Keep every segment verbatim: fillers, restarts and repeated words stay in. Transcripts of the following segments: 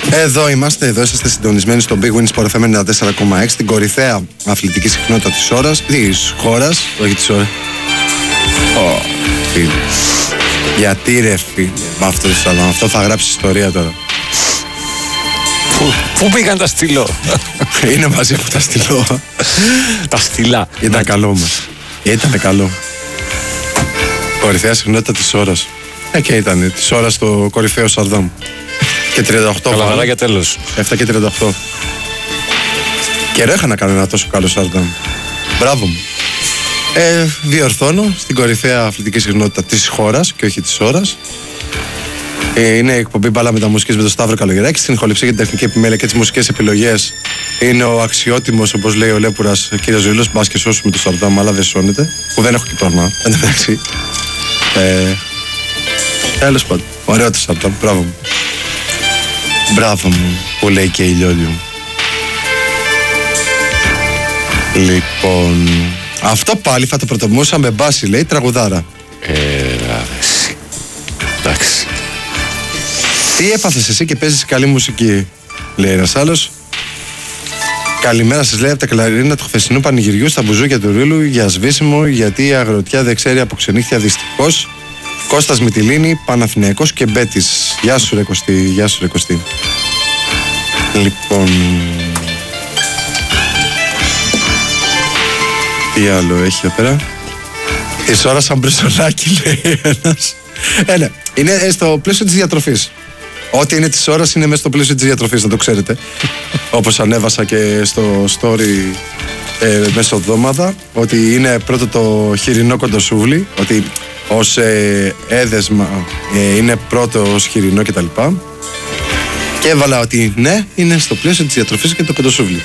Εδώ είμαστε, εδώ είσαστε συντονισμένοι στο Big Win Sport εφ εμ ενενήντα τέσσερα κόμμα έξι, την κορυφαία αθλητική συχνότητα της ώρας, της χώρας, όχι της ώρας. Oh, φίλε. Γιατί ρε φίλε, με αυτό το σαλόν, αυτό θα γράψει ιστορία τώρα. Πού, πού πήγαν τα στυλό? Είναι μαζί από τα στυλό. Τα στυλά. Ήταν καλό μας. Ήταν καλό. Κορυφαία συχνότητα της ώρας. Ε, και ήταν της ώρας το κορυφαίο Σαρδάμ. Και τριάντα οκτώ. Καλά, για τέλος. εφτά και τριάντα οκτώ. Καιρό είχα να κάνω ένα τόσο καλό Σαρδάμ. Μπράβο μου. Ε, διορθώνω στην κορυφαία αθλητική συχνότητα της χώρας και όχι της ώρας. Ε, είναι η εκπομπή Μπάλα Μεταμουσικής με τον Σταύρο Καλογεράκη. Στην ηχοληψία και την τεχνική επιμέλεια και τις μουσικές επιλογές είναι ο αξιότιμος, όπως λέει ο Λέπουρας, κύριος Ζήλος. Μπας και σώσουμε το Σαρδάμ, αλλά δεν σώνεται. Που δεν έχω και πρόβλημα. Εντάξει. Ε, τέλος πάντων. Ωραίο το Σαρδάμ. Μπράβο μου. Μπράβο μου, που λέει και η Λιόλιου. Λοιπόν, αυτό πάλι θα το πρωτομούσα με μπάση, λέει, τραγουδάρα. Έλα, εσύ. Εντάξει. Τι έπαθες εσύ και παίζεις καλή μουσική, λέει ένας άλλος. Καλημέρα σας, λέει, από τα κλαρίνα του χθεσινού πανηγυριού στα μπουζούκια του Ρήλου για σβήσιμο, γιατί η αγροτιά δεν ξέρει από ξενύχτια δυστυχώς. Κώστας Μυτιλίνη, Παναθηναϊκός και Μπέτης. Γεια σου ρε Κωστή, γεια σου ρε Κωστή. Λοιπόν, τι άλλο έχει εδώ πέρα? Της ώρας σαν μπρισολάκι, λέει ένας. Έλα, είναι στο πλαίσιο της διατροφής. Ό,τι είναι της ώρας είναι μέσα στο πλαίσιο της διατροφής, να το ξέρετε. Όπως ανέβασα και στο story ε, μεσοδόματα, ότι είναι πρώτο το χοιρινό κοντοσούβλι, ότι ως ε, έδεσμα ε, είναι πρώτο ως χοιρινό κτλ. Και έβαλα ότι ναι, είναι στο πλαίσιο της διατροφής και το κοντοσούβλι.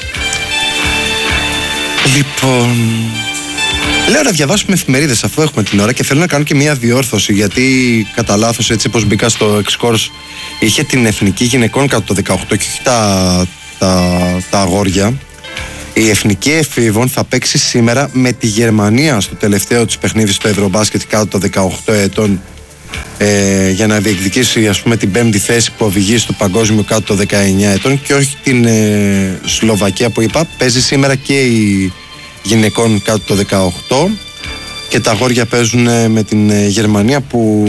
Λοιπόν, λέω να διαβάσουμε εφημερίδες αφού έχουμε την ώρα και θέλω να κάνω και μια διόρθωση, γιατί κατά λάθος, έτσι πως μπήκα στο X-Course, είχε την εθνική γυναικών κατά το δεκαοκτώ και όχι τα, τα, τα αγόρια. Η εθνική εφήβων θα παίξει σήμερα με τη Γερμανία στο τελευταίο της παιχνίδι στο Ευρωμπάσκετ κάτω των δεκαοκτώ ετών, ε, για να διεκδικήσει, ας πούμε, την πέμπτη θέση που οδηγεί στο παγκόσμιο κάτω των δεκαεννιά ετών, και όχι την ε, Σλοβακία που είπα. Παίζει σήμερα και η γυναικών κάτω των δεκαοκτώ και τα αγόρια παίζουν ε, με την ε, Γερμανία, που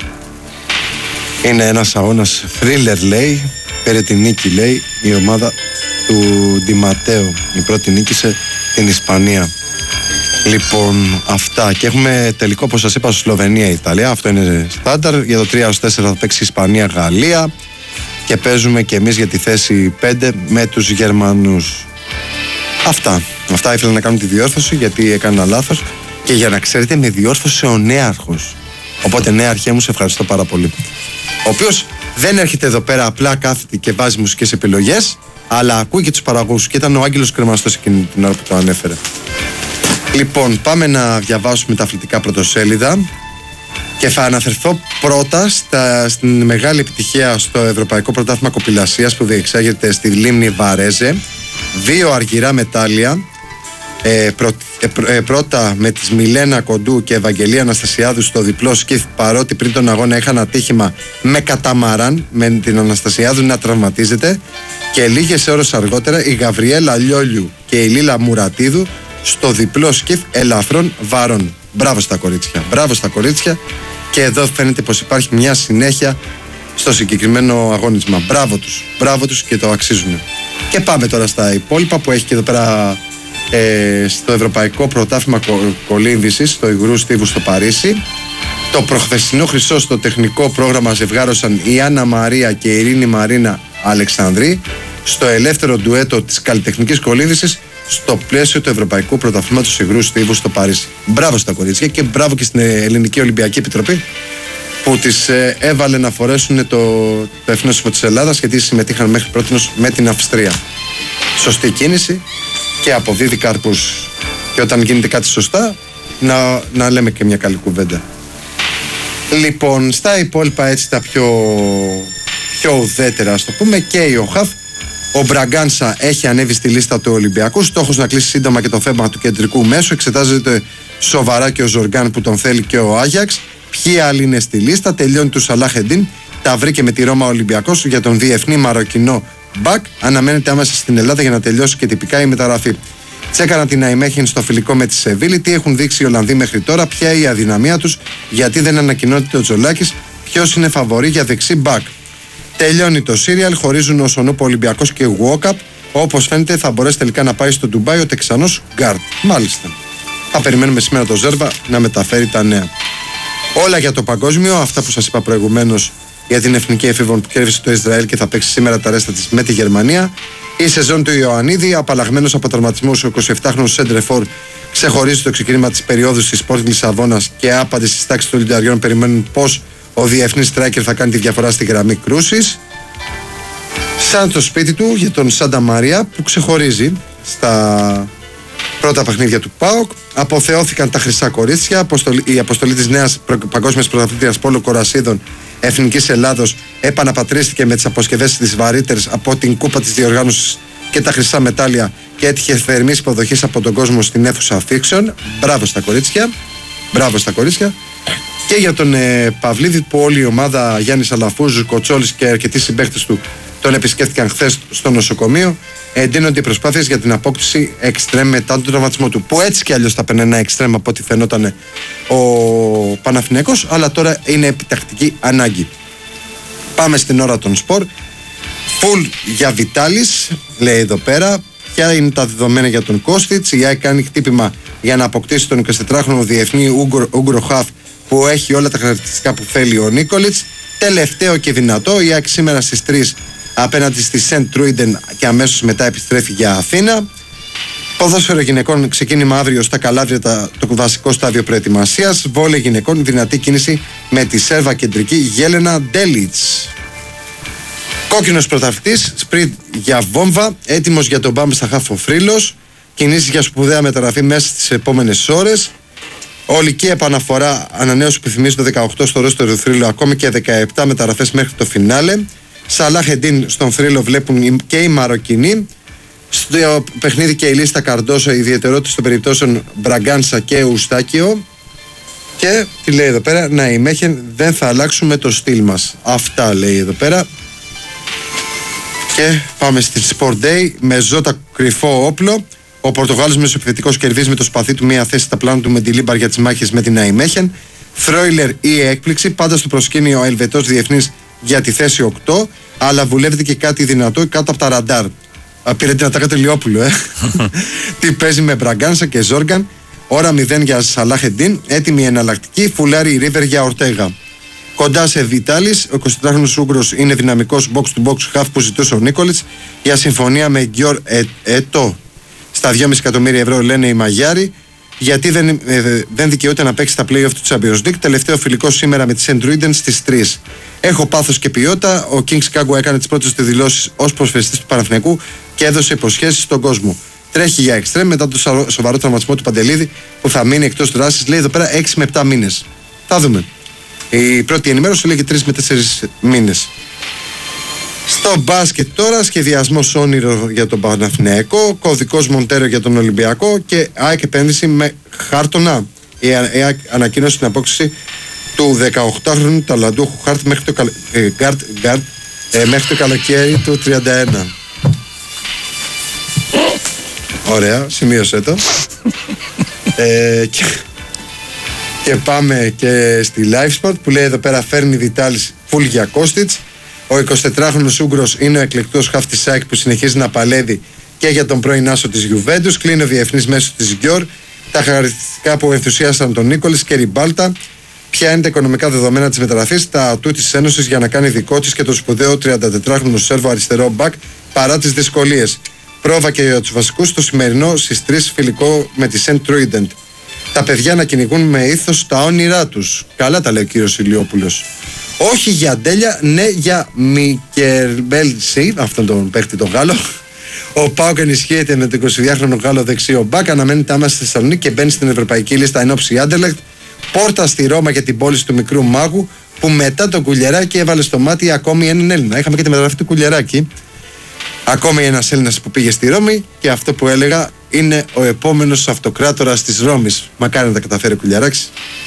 είναι ένας αγώνας thriller, λέει, πήρε την νίκη, λέει, η ομάδα του Ντιματέο. Η πρώτη νίκησε την Ισπανία. Λοιπόν, αυτά. Και έχουμε τελικό, όπως σας είπα, Σλοβενία-Ιταλία. Αυτό είναι στάνταρ. Για το τρία έως τέσσερα θα παίξει Ισπανία-Γαλλία. Και παίζουμε και εμείς για τη θέση πέντε με τους Γερμανούς. Αυτά. Αυτά ήθελα να κάνω τη διόρθωση, γιατί έκανα λάθος. Και για να ξέρετε, με διόρθωσε ο νέαρχος. Οπότε, νέαρχέ μου, σε ευχαριστώ πάρα πολύ. Ο οποίος δεν έρχεται εδώ πέρα απλά κάθεται και βάζει μουσικές επιλογές, αλλά ακούει και τους παραγωγούς. Και ήταν ο Άγγελος Κρεμαστός εκείνη την ώρα που το ανέφερε. Λοιπόν, πάμε να διαβάσουμε τα αθλητικά πρωτοσέλιδα και θα αναφερθώ πρώτα στα, στην μεγάλη επιτυχία στο Ευρωπαϊκό Πρωτάθλημα Κοπηλασίας που διεξάγεται στη Λίμνη Βαρέζε. Δύο αργυρά μετάλλια. Ε, πρω, ε, ε, πρώτα με τις Μιλένα Κοντού και Ευαγγελία Αναστασιάδου στο διπλό σκιφ, παρότι πριν τον αγώνα είχαν ατύχημα με καταμαράν, με την Αναστασιάδου να τραυματίζεται, και λίγες ώρες αργότερα η Γαβριέλα Λιόλιου και η Λίλα Μουρατίδου στο διπλό σκιφ ελαφρών βάρων. Μπράβο στα κορίτσια, μπράβο στα κορίτσια, και εδώ φαίνεται πως υπάρχει μια συνέχεια στο συγκεκριμένο αγώνισμα. Μπράβο τους, μπράβο τους, και το αξίζουν. Και πάμε τώρα στα υπόλοιπα που έχει και εδώ πέρα ε, στο Ευρωπαϊκό Πρωτάθλημα Κολύμβησης, στο Υγρού Στίβου στο Παρίσι. Το προχθεσινό χρυσό στο τεχνικό πρόγραμμα ζευγάρωσαν η Άννα Μαρία και η Ειρήνη Μαρίνα Αλεξανδρή στο ελεύθερο ντουέτο της καλλιτεχνικής κολύμβησης στο πλαίσιο του Ευρωπαϊκού Πρωταθλήματος Υγρού Στίβου στο Παρίσι. Μπράβο στα κορίτσια και μπράβο και στην Ελληνική Ολυμπιακή Επιτροπή που τις ε, έβαλε να φορέσουν το, το εθνόσημο της Ελλάδας, γιατί συμμετείχαν μέχρι πρότινος με την Αυστρία. Σωστή κίνηση και αποδίδει καρπούς. Και όταν γίνεται κάτι σωστά, να, να λέμε και μια καλή κουβέντα. Λοιπόν, στα υπόλοιπα, έτσι τα πιο, πιο ουδέτερα, ας το πούμε, και η ΟΧΑΒ. Ο Μπραγκάνσα έχει ανέβει στη λίστα του Ολυμπιακού. Στόχος να κλείσει σύντομα και το θέμα του κεντρικού μέσου. Εξετάζεται σοβαρά και ο Ζοργάν που τον θέλει και ο Άγιαξ. Ποιοι άλλοι είναι στη λίστα? Τελειώνει του Σαλάχ Εντίν Τα βρήκε με τη Ρώμα ο Ολυμπιακός για τον διεθνή Μαροκινό Μπακ. Αναμένεται άμεσα στην Ελλάδα για να τελειώσει και τυπικά η μεταγραφή. Τσέκαναν την Ναϊμέχεν στο φιλικό με τη Σεβίλη. Τι έχουν δείξει οι Ολλανδοί μέχρι τώρα, ποια η αδυναμία τους, γιατί δεν ανακοινώνεται ο Τζολάκης, ποιος είναι φαβορί για δεξί μπακ. Τελειώνει το σύριαλ, χωρίζουν ο Σονούπο Ολυμπιακός και Γουόκαπ. Όπως φαίνεται θα μπορέσει τελικά να πάει στο Ντουμπάι ο Τεξανός Γκάρτ. Μάλιστα. Θα περιμένουμε σήμερα το Ζέρβα να μεταφέρει τα νέα. Όλα για το παγκόσμιο, αυτά που σας είπα προηγουμένως για την εθνική εφήβων που κέρδισε το Ισραήλ και θα παίξει σήμερα τα ρέστα της με τη Γερμανία. Η σεζόν του Ιωαννίδη, απαλλαγμένος από τραυματισμούς, ο εικοσιεφτάχρονος Σέντρεφορ ξεχωρίζει το ξεκίνημα της περίοδου της Sporting Λισαβόνας και άπαντες στις τάξεις των Λινταριών περιμένουν πώς ο διεθνής στράικερ θα κάνει τη διαφορά στη γραμμή κρούσης. Σαν το σπίτι του για τον Σάντα Μαρία που ξεχωρίζει στα πρώτα παιχνίδια του ΠΑΟΚ. Αποθεώθηκαν τα χρυσά κορίτσια. Η αποστολή της νέας παγκόσμιας πρωταθλήτριας Πόλο Κορασίδων Εθνικής Ελλάδος επαναπατρίστηκε με τις αποσκευές της βαρύτερης από την κούπα της διοργάνωσης και τα χρυσά μετάλλια και έτυχε θερμής υποδοχής από τον κόσμο στην αίθουσα αφήξεων. Μπράβο στα κορίτσια. Μπράβο στα κορίτσια. Και για τον ε, Παυλίδη που όλη η ομάδα Γιάννης Αλαφούζου, Κοτσόλης και αρκετοί συμπαίκτες του τον επισκέφτηκαν χθες στο νοσοκομείο. Εντείνονται οι προσπάθειες για την απόκτηση εξτρέμ μετά τον τραυματισμό του. Που έτσι κι αλλιώς θα παίρνει ένα εξτρέμ από ό,τι φαινόταν ο Παναθηναίκος, αλλά τώρα είναι επιτακτική ανάγκη. Πάμε στην ώρα των σπορ. Φουλ για Βιτάλης, λέει εδώ πέρα. Ποια είναι τα δεδομένα για τον Κώστιτς? Η ΑΕΚ κάνει χτύπημα για να αποκτήσει τον εικοσιτετράχρονο διεθνή Ούγκρο χαφ που έχει όλα τα χαρακτηριστικά που θέλει ο Νίκολιτς. Τελευταίο και δυνατό, η ΑΕΚ σήμερα στις τρεις απέναντι στη Σεντ Τρούιντεν και αμέσως μετά επιστρέφει για Αθήνα. Ποδόσφαιρο γυναικών, ξεκίνημα αύριο στα Καλάβρια, το βασικό στάδιο προετοιμασίας. Βόλεϊ γυναικών, δυνατή κίνηση με τη Σέρβα κεντρική Γέλενα Ντέλιτς. Κόκκινος πρωταθλητής, σπριντ για βόμβα, έτοιμος για τον μπάμπ στα χάφο Φρύλος. Κινήσεις για σπουδαία μεταγραφή μέσα στις επόμενες ώρες. Ολική επαναφορά, ανανέωση που θυμίζει το δεκαοκτώ στο ρόστερ του Θρύλου, ακόμη και δεκαεπτά μεταγραφές μέχρι το φινάλε. Σαλάχ Εντίν στον Θρύλο βλέπουν και οι Μαροκινοί. Στο παιχνίδι και η λίστα Καρντόσα, ιδιαιτερότητα των περιπτώσεων Μπραγκάνσα και Ουστάκιο. Και τι λέει εδώ πέρα, να η Μέχεν δεν θα αλλάξουμε το στυλ μας. Αυτά λέει εδώ πέρα. Και πάμε στη Sport Day με Ζώτα κρυφό όπλο. Ο Πορτογάλος μεσοεπιθετικός κερδίζει με το σπαθί του μία θέση στα πλάνα του με τη Λίμπαρ για τις μάχες με την Αϊμέχεν. Φρόιλερ ή έκπληξη, πάντα στο προσκήνιο ο Ελβετός διεθνής για τη θέση οκτώ, αλλά βουλεύεται και κάτι δυνατό κάτω από τα ραντάρ. Α, πήρε την ατάκα του Λιόπουλου, ε. Τι παίζει με Μπραγκάνσα και Ζόργαν. Ώρα μηδέν για Σαλάχ Εντίν, έτοιμη εναλλακτική, φουλάρι η Ρίβερ για Ορτέγα. Κοντά σε Βιτάλης, ο εικοσιτετράχρονος Ούγκρος είναι δυναμικός box to box half που ζητούσε ο Νίκολιτς για συμφωνία με Γκιόρ Ετό. Στα δυόμισι εκατομμύρια ευρώ λένε οι Μαγιάροι, γιατί δεν, ε, δεν δικαιούται να παίξει στα play-off του Champions League. Τελευταίο φιλικό σήμερα με τη Σεντ Τρούιντεν στις τρεις. Έχω πάθος και ποιότητα. Ο King Chicago έκανε τις πρώτες του δηλώσεις ως προσφερειστής του Παναθηναϊκού και έδωσε υποσχέσεις στον κόσμο. Τρέχει για εξτρέμ μετά το σοβαρό τραυματισμό του Παντελίδη που θα μείνει εκτός δράσης. Λέει εδώ πέρα έξι με επτά μήνες. Θα δούμε. Η πρώτη ενημέρωση λέγει τρεις με τέσσερις μήνες. Στο μπάσκετ τώρα, σχεδιασμός όνειρο για τον Παναθηναϊκό, κωδικός Μοντέρο για τον Ολυμπιακό και ΑΕΚ επένδυση με Χάρτονα. Η ΑΕΚ ανακοίνωσε την απόκτηση του δεκαοκτάχρονου ταλαντούχου Χάρτ μέχρι το, καλ... ε, γκάρτ, γκάρτ, ε, μέχρι το καλοκαίρι του τριάντα ένα. Ωραία, σημείωσέ το. ε, και... και πάμε και στη LiveSport που λέει εδώ πέρα φέρνει Βιτάλης φουλ για Κώστιτς. Ο εικοσιτετράχρονος Ούγκρος είναι ο εκλεκτός χαφ της ΑΕΚ που συνεχίζει να παλεύει και για τον πρώην άσο της Γιουβέντους. Κλείνει ο διεθνής μέσω της Γκιόρ. Τα χαρακτηριστικά που ενθουσίασαν τον Νίκολης και Ριμπάλτα. Ποια είναι τα οικονομικά δεδομένα της μεταγραφής, τα ατού της Ένωσης για να κάνει δικό της και το σπουδαίο τριαντατετράχρονο Σέρβο αριστερό μπακ παρά τις δυσκολίες. Πρόβα και για τους βασικούς στο σημερινό στις τρεις φιλικό με τη Σεντ Τρούιντεν. Τα παιδιά να κυνηγούν με ήθος τα όνειρά τους. Καλά τα λέει ο κύριος Ηλιόπουλος. Όχι για Ντέλια, ναι για Μικερμπέλση, αυτόν τον παίχτη τον Γάλλο. Ο ΠΑΟΚ ενισχύεται με τον εικοσιδυάχρονο Γάλλο δεξιό μπακ, αναμένεται άμεσα στη Θεσσαλονίκη και μπαίνει στην ευρωπαϊκή λίστα εν ώψη Άντερλεχτ. Πόρτα στη Ρώμα για την πώληση του μικρού μάγου που μετά τον Κουλιεράκη έβαλε στο μάτι ακόμη έναν Έλληνα. Είχαμε και τη μεταγραφή του Κουλιεράκη. Ακόμη ένας Έλληνας που πήγε στη Ρώμη και αυτό που έλεγα είναι ο επόμενος αυτοκράτορας της Ρώμης. Μακάρι να τα καταφέρει ο Κουλιεράκης.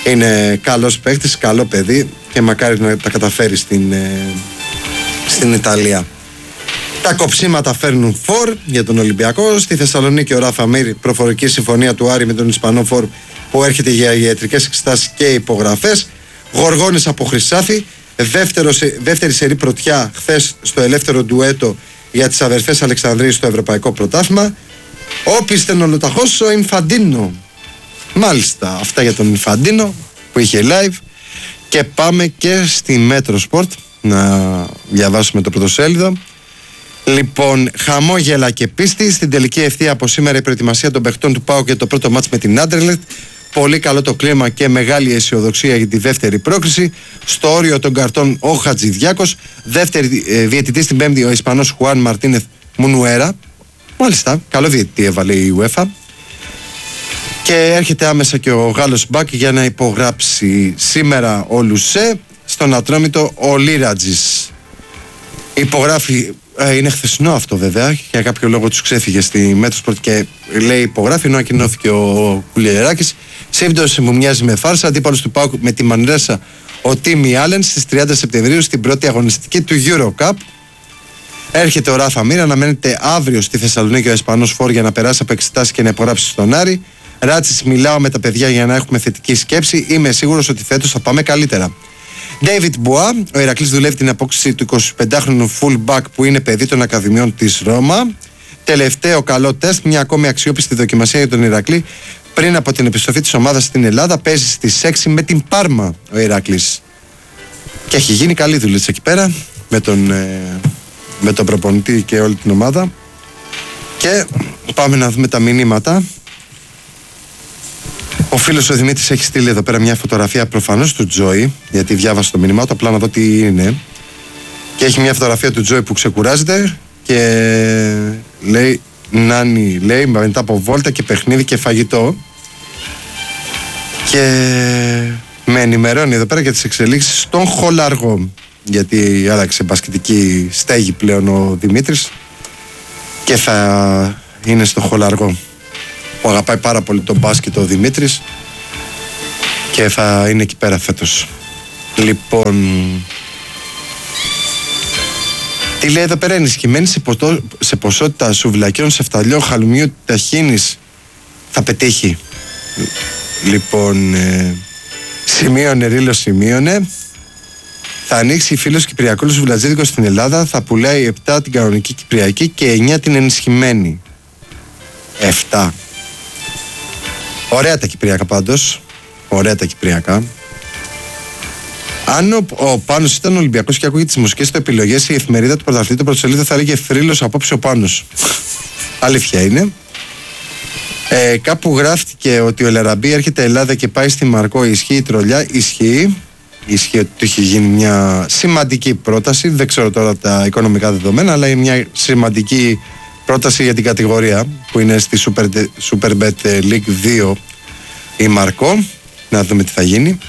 Είναι καλός παίκτης, καλό παιδί και μακάρι να τα καταφέρει στην, ε, στην Ιταλία. Τα κοψίματα φέρνουν φορ για τον Ολυμπιακό. Στη Θεσσαλονίκη ο Ράφα Μύρ, προφορική συμφωνία του Άρη με τον Ισπανό φορ που έρχεται για ιατρικές εξετάσεις και υπογραφές. Γοργόνης από Χρυσάφι, δεύτερο, δεύτερη σερή πρωτιά χθες στο ελεύθερο ντουέτο για τις αδερφές Αλεξανδρίου στο Ευρωπαϊκό Πρωτάθλημα. Όπισθεν ολοταχώς ο Ινφαντίνο. Μάλιστα, αυτά για τον Ινφαντίνο που είχε live. Και πάμε και στη Μέτρο Σπορτ να διαβάσουμε το πρωτοσέλιδο. Λοιπόν, χαμόγελα και πίστη στην τελική ευθεία από σήμερα η προετοιμασία των παιχτών του ΠΑΟΚ για το πρώτο μάτς με την Άντερλεχτ. Πολύ καλό το κλίμα και μεγάλη αισιοδοξία για τη δεύτερη πρόκριση. Στο όριο των καρτών ο Χατζηδιάκος. Δεύτερη ε, διαιτητής την Πέμπτη ο Ισπανός Χουάν Μαρτίνεθ Μουνουέρα. Μάλιστα, καλό διαιτητή έβαλε η UEFA. Και έρχεται άμεσα και ο Γάλλος Μπακ για να υπογράψει σήμερα ο Λουσέ. Στον Ατρόμητο ο Λίρατζης υπογράφει. Ε, είναι χθεσινό αυτό βέβαια. Για κάποιο λόγο τους ξέφυγε στη Μέτρο Σπορτ και λέει υπογράφει, ενώ ακοινώθηκε ο Κουλιεράκης. Σύμπτωση μου μοιάζει με φάρσα. Αντίπαλος του ΠΑΟΚ με τη Μανρέσα ο Τίμι Άλεν στις τριάντα Σεπτεμβρίου στην πρώτη αγωνιστική του EuroCup. Έρχεται ο Ράφα Μύρ, αναμένεται αύριο στη Θεσσαλονίκη ο Ισπανός φορ για να περάσει από εξετάσεις και να υπογράψει στον Άρη. Ράτσις, μιλάω με τα παιδιά για να έχουμε θετική σκέψη. Είμαι σίγουρος ότι φέτος θα πάμε καλύτερα. David Bois, ο Ηρακλής δουλεύει την απόκτηση του εικοσιπεντάχρονου fullback που είναι παιδί των Ακαδημιών της Ρώμα. Τελευταίο καλό τεστ, μια ακόμη αξιόπιστη δοκιμασία για τον Ηρακλή πριν από την επιστροφή της ομάδας στην Ελλάδα. Παίζει στις έξι με την Πάρμα ο Ηρακλής. Και έχει γίνει καλή δουλειά εκεί πέρα με τον, ε, με τον προπονητή και όλη την ομάδα. Και πάμε να δούμε τα μηνύματα. Ο φίλος ο Δημήτρης έχει στείλει εδώ πέρα μια φωτογραφία προφανώς του Τζόι, γιατί διάβασα το μήνυμά του, απλά να δω τι είναι. Και έχει μια φωτογραφία του Τζόι που ξεκουράζεται και λέει Νάνι, λέει μετά από βόλτα και παιχνίδι και φαγητό. Και με ενημερώνει εδώ πέρα για τις εξελίξεις στον Χολαργό, γιατί άλλαξε μπασκετική στέγη πλέον ο Δημήτρης και θα είναι στο Χολαργό, που αγαπάει πάρα πολύ τον μπάσκετ ο Δημήτρης και θα είναι εκεί πέρα φέτος. Λοιπόν, τι λέει εδώ πέρα, ενισχυμένη σε, ποτό, σε ποσότητα σουβλακιών, σεφταλιών, χαλουμιού, ταχίνης θα πετύχει. Λοιπόν, ε, σημείωνε Ρίλο, σημείωνε. Θα ανοίξει φίλος Κυπριακός Σουβλατζίδικος στην Ελλάδα, θα πουλάει επτά την κανονική Κυπριακή και εννιά την ενισχυμένη. επτά. Ωραία τα Κυπριακά πάντως. Ωραία τα Κυπριακά. Αν ο, ο Πάνος ήταν Ολυμπιακός και ακούγε τις μουσικές του επιλογές, η εφημερίδα του πρωταθλητή, το πρωτοσελίδο θα έλεγε θρύλος απόψε ο Πάνος. Αλήθεια είναι. Ε, κάπου γράφτηκε ότι ο Λαραμπή έρχεται Ελλάδα και πάει στη Μαρκό. Ισχύει η τρολιά? Ισχύει. Ισχύει ότι του έχει γίνει μια σημαντική πρόταση. Δεν ξέρω τώρα τα οικονομικά δεδομένα, αλλά είναι μια σημαντική πρόταση για την κατηγορία που είναι στη Super, Superbet League δύο η Μαρκό. Να δούμε τι θα γίνει.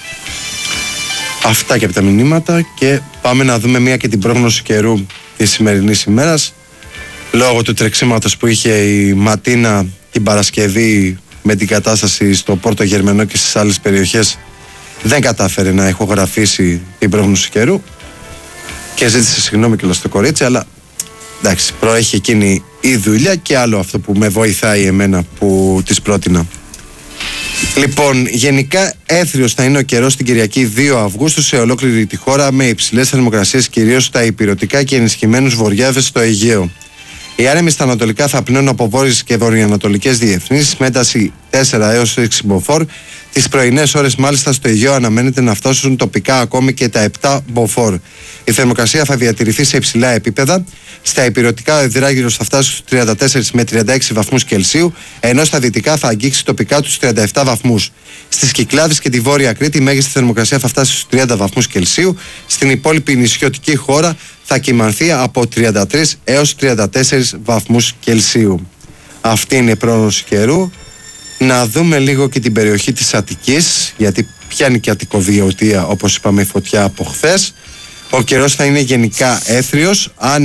Αυτά και από τα μηνύματα και πάμε να δούμε μία και την πρόγνωση καιρού της σημερινής ημέρας. Λόγω του τρεξίματος που είχε η Ματίνα την Παρασκευή με την κατάσταση στο Πόρτο Γερμενό και στις άλλες περιοχές, δεν κατάφερε να ηχογραφήσει την πρόγνωση καιρού και ζήτησε συγγνώμη και στο κορίτσι, αλλά εντάξει, προέχει εκείνη η δουλειά και άλλο αυτό που με βοηθάει εμένα που της πρότεινα. Λοιπόν, γενικά έθριος θα είναι ο καιρός την Κυριακή δύο Αυγούστου σε ολόκληρη τη χώρα, με υψηλές θερμοκρασίες κυρίως στα ηπειρωτικά και ενισχυμένους βοριάδες στο Αιγαίο. Οι άνεμοι στα ανατολικά θα πνέουν από βόρειες και βορειοανατολικές διευθύνσεις με ένταση τέσσερα έως έξι μποφόρ. Τις πρωινές ώρες μάλιστα στο Αιγαίο αναμένεται να φτάσουν τοπικά ακόμη και τα επτά μποφόρ. Η θερμοκρασία θα διατηρηθεί σε υψηλά επίπεδα. Στα ηπειρωτικά ο υδράγυρος θα φτάσει στους τριάντα τέσσερα με τριάντα έξι βαθμούς Κελσίου, ενώ στα δυτικά θα αγγίξει τοπικά τους τριάντα επτά βαθμούς. Στις Κυκλάδες και τη Βόρεια Κρήτη η μέγιστη θερμοκρασία θα φτάσει στους τριάντα βαθμούς Κελσίου. Στην υπόλοιπη νησιωτική χώρα θα κυμανθεί από τριάντα τρεις έως τριάντα τέσσερις βαθμούς Κελσίου. Αυτή είναι η πρόγνωση καιρού. Να δούμε λίγο και την περιοχή της Αττικής, γιατί πιάνει και Αττικοδιωτία, όπως είπαμε, η φωτιά από χθες. Ο καιρός θα είναι γενικά έθριος, άνεμοι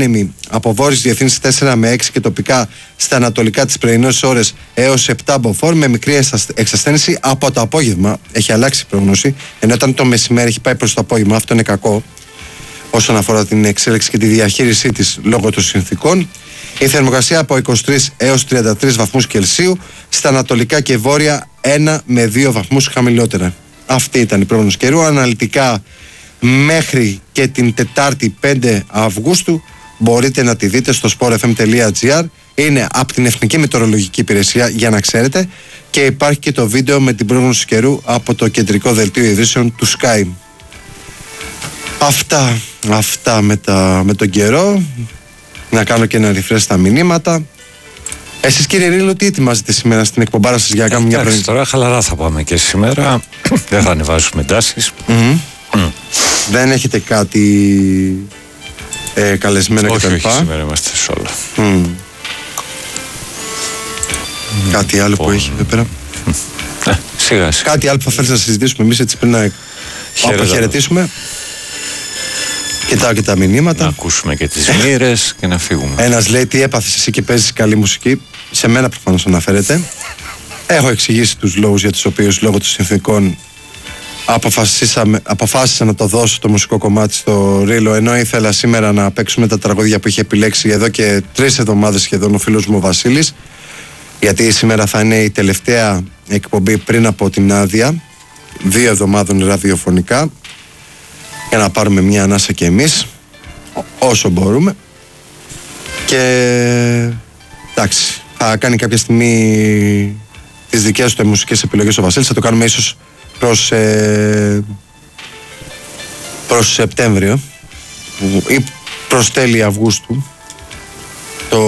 από βόρειες διευθύνσεις τέσσερα με έξι και τοπικά στα ανατολικά τις πρωινές ώρες έως επτά μποφόρ με μικρή εξασθένηση από το απόγευμα. Έχει αλλάξει η πρόγνωση, ενώ όταν το μεσημέρι έχει πάει προς το απόγευμα, αυτό είναι κακό όσον αφορά την εξέλιξη και τη διαχείρισή της λόγω των συνθήκων. Η θερμοκρασία από είκοσι τρεις έως τριάντα τρεις βαθμούς Κελσίου, στα ανατολικά και βόρεια ένα με δύο βαθμούς χαμηλότερα. Αυτή ήταν η πρόγνωση καιρού. Αναλυτικά μέχρι και την Τετάρτη πέντε Αυγούστου μπορείτε να τη δείτε στο sport f m τελεία g r. Είναι από την Εθνική Μετεωρολογική Υπηρεσία, για να ξέρετε, και υπάρχει και το βίντεο με την πρόγνωση καιρού από το κεντρικό δελτίο ειδήσεων του Sky. Αυτά, αυτά με, τα, με τον καιρό. Να κάνω και ένα refresh στα μηνύματα. Εσείς, κύριε Ρίλο, τι ετοιμάζετε σήμερα στην εκπομπάρα σας για να κάνουμε μια πρωινή? Τώρα χαλαρά θα πάμε και σήμερα. Δεν θα ανεβάσουμε τάσεις. Mm-hmm. Mm. Δεν έχετε κάτι ε, καλεσμένο όχι, κτλ? Όχι, σήμερα είμαστε σε όλα. Mm. Mm. Κάτι άλλο oh. που έχει εδώ πέρα? Ε, σιγά σιγά. Κάτι άλλο που θα θέλεις να συζητήσουμε εμείς έτσι πριν να αποχαιρετήσουμε? Κοιτάω και τα μηνύματα. Να ακούσουμε και τις μοίρες και να φύγουμε. Ένας λέει: τι έπαθες εσύ και παίζεις καλή μουσική? Σε μένα προφανώς αναφέρεται. Έχω εξηγήσει τους λόγους για τους οποίους λόγω των συνθήκων αποφάσισα να το δώσω το μουσικό κομμάτι στο Ρίλο, ενώ ήθελα σήμερα να παίξουμε τα τραγούδια που είχε επιλέξει εδώ και τρεις εβδομάδες σχεδόν ο φίλος μου ο Βασίλης, γιατί σήμερα θα είναι η τελευταία εκπομπή πριν από την άδεια δύο εβδομάδων ραδιοφωνικά, για να πάρουμε μια ανάσα και εμείς όσο μπορούμε. Και εντάξει, θα κάνει κάποια στιγμή τις δικές του μουσικές επιλογές ο Βασίλης. Θα το κάνουμε ίσως προς, ε, προς Σεπτέμβριο ή προς τέλη Αυγούστου, το...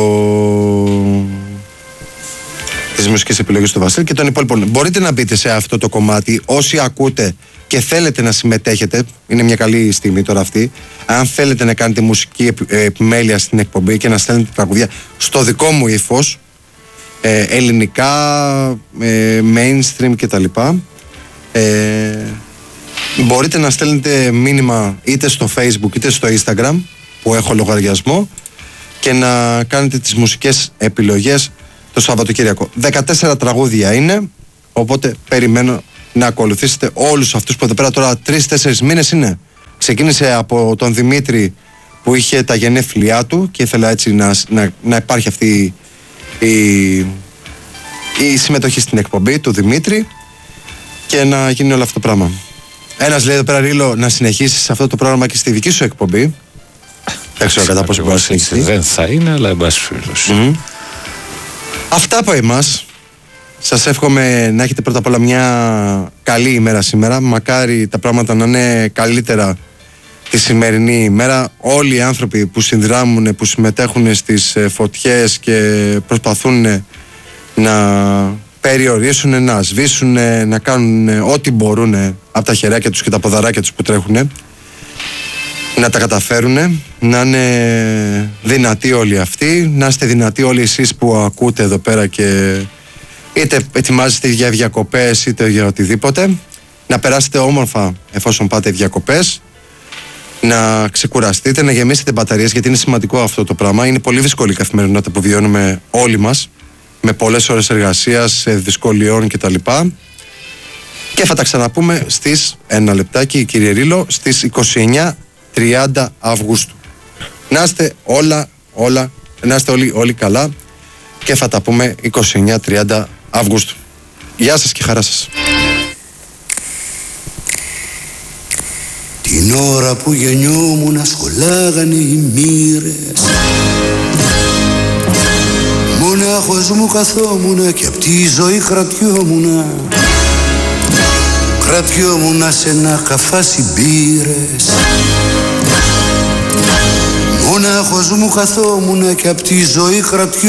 τις μουσικές επιλογές του Βασίλη και των υπόλοιπων. Μπορείτε να μπείτε σε αυτό το κομμάτι όσοι ακούτε και θέλετε να συμμετέχετε. Είναι μια καλή στιγμή τώρα αυτή. Αν θέλετε να κάνετε μουσική επιμέλεια στην εκπομπή και να στέλνετε τραγουδιά στο δικό μου ύφος, ε, ελληνικά, ε, mainstream κτλ, ε, μπορείτε να στέλνετε μήνυμα είτε στο Facebook είτε στο Instagram, που έχω λογαριασμό, και να κάνετε τις μουσικές επιλογές το Σαββατοκύριακο. δεκατέσσερα τραγούδια είναι, οπότε περιμένω να ακολουθήσετε όλους αυτούς που εδώ πέρα τώρα τρεις τέσσερις μήνες είναι. Ξεκίνησε από τον Δημήτρη που είχε τα γενέθλιά του και ήθελα έτσι να, να, να υπάρχει αυτή η, η συμμετοχή στην εκπομπή του Δημήτρη και να γίνει όλο αυτό το πράγμα. Ένας λέει εδώ πέρα, Ρίλο, να συνεχίσεις αυτό το πρόγραμμα και στη δική σου εκπομπή. Δεν ξέρω κατά πόσο μπορεί να συνεχίσει. Δεν θα είναι, αλλά εν πάση περιπτώσει. Mm-hmm. Αυτά από εμάς. Σας εύχομαι να έχετε πρώτα απ' όλα μια καλή ημέρα σήμερα. Μακάρι τα πράγματα να είναι καλύτερα τη σημερινή ημέρα. Όλοι οι άνθρωποι που συνδράμουν, που συμμετέχουν στις φωτιές και προσπαθούν να περιορίσουν, να σβήσουν, να κάνουν ό,τι μπορούν από τα χεράκια τους και τα ποδαράκια τους που τρέχουν, να τα καταφέρουν, να είναι δυνατοί όλοι αυτοί, να είστε δυνατοί όλοι εσείς που ακούτε εδώ πέρα και είτε ετοιμάζεστε για διακοπές είτε για οτιδήποτε, να περάσετε όμορφα εφόσον πάτε διακοπές, να ξεκουραστείτε, να γεμίσετε μπαταρίες, γιατί είναι σημαντικό αυτό το πράγμα. Είναι πολύ δύσκολη η καθημερινότητα που βιώνουμε όλοι μας, με πολλές ώρες εργασίας, δυσκολιών κτλ. Και θα τα ξαναπούμε στις ένα λεπτάκι, κύριε Ρίλο, στις είκοσι εννιά τριάντα Αυγούστου. Να είστε όλα, όλα, να είστε όλοι, όλοι καλά και θα τα πούμε είκοσι εννιά τριάντα Αυγούστου. Γεια σας και χαρά σας. Την ώρα που γεννιόμουν σχολάγανε οι μοίρες, μονάχος μου καθόμουνα και απ' τη ζωή κρατιόμουνα. Κρατιόμουνα σε ένα καφάσι μπύρες, μονάχος μου καθόμουνα και απ' τη ζωή κρατιόμουνα.